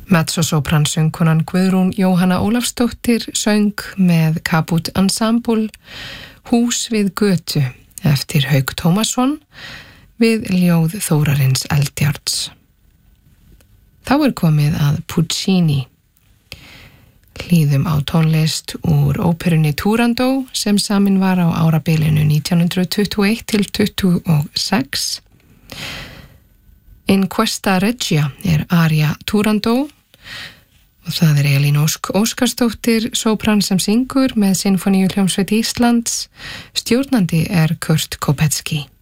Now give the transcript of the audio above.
Mezzo-sopran-söngkonan Guðrún Jóhanna Ólafsdóttir söng með Kaput Ensemble Hús við götu eftir Hauk Tómasson við ljóð Þórarins Eldjárns. Þá komið að Puccini. Hlýðum á tónlist úr óperunni Turandot sem samin var á árabilinu 1921 til 26. In Questa Regia aria Turandot og það Elín Ósk Óskarsdóttir sópran sem syngur með Sinfoníuhljómsveit Íslands. Stjórnandi Kurt Kopetzky.